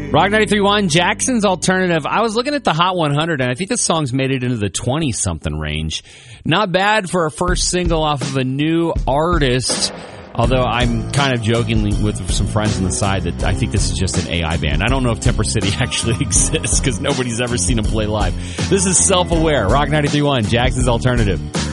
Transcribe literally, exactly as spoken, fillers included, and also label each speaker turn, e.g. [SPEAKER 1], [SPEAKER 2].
[SPEAKER 1] Rock ninety-three point one, Jackson's Alternative. I was looking at the Hot one hundred, and I think this song's made it into the twenty-something range. Not bad for a first single off of a new artist, although I'm kind of jokingly with some friends on the side that I think this is just an A I band. I don't know if Temper City actually exists because nobody's ever seen them play live. This is Self-Aware, Rock ninety-three point one, Jackson's Alternative.